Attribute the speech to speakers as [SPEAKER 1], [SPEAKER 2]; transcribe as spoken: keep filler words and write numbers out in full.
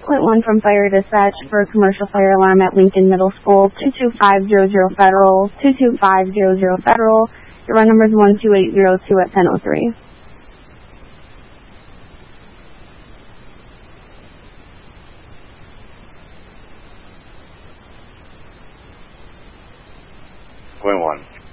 [SPEAKER 1] Point one from Fire Dispatch for a commercial fire alarm at Lincoln Middle School, two two five zero zero Federal, two two five zero zero Federal. Your run number is one two eight zero two at ten oh three.
[SPEAKER 2] Point one.